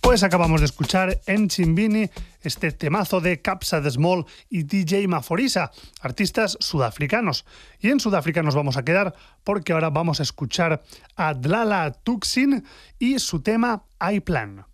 Pues acabamos de escuchar en Chimbini este temazo de Capsa de Small y DJ Maforisa, artistas sudafricanos. Y en Sudáfrica nos vamos a quedar porque ahora vamos a escuchar a Dlala Thukzin y su tema I Plan.